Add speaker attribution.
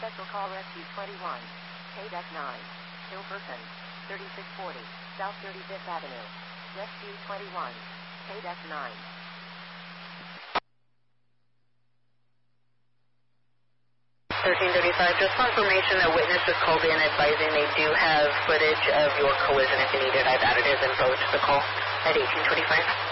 Speaker 1: Special call Rescue 21. KDEC 9. Hilperson. 3640. South 35th Avenue. Rescue 21. KDEC 9.
Speaker 2: 1335, just confirmation that witness was called in advising they do have footage of your collision if you need it. I've added his info to the call at 1825.